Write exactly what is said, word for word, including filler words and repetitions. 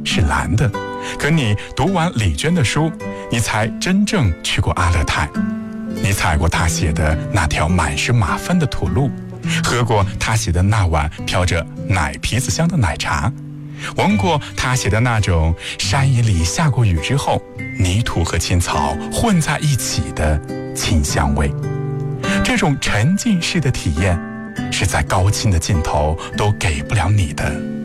是蓝的，可你读完李娟的书，你才真正去过阿勒泰。你踩过她写的那条满是马粪的土路，喝过她写的那碗飘着奶皮子香的奶茶，闻过她写的那种山野里下过雨之后泥土和青草混在一起的清香味。这种沉浸式的体验，是在高清的镜头都给不了你的